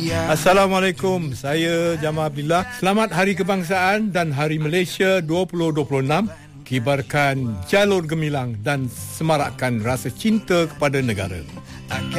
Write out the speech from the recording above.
Assalamualaikum, saya Jamal Abdillah. Selamat Hari Kebangsaan dan Hari Malaysia 2026. Kibarkan jalur gemilang dan semarakkan rasa cinta kepada negara.